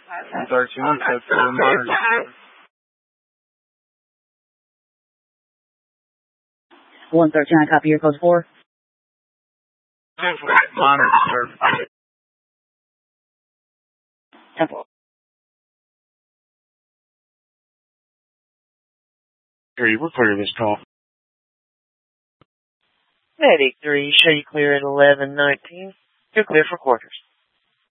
13, code 4 Monitors. 113, I copy your code 4. Monitors, sir. 10-4. Here, you were clear this call. Medic 3, show you clear at 11:19. You're clear for quarters.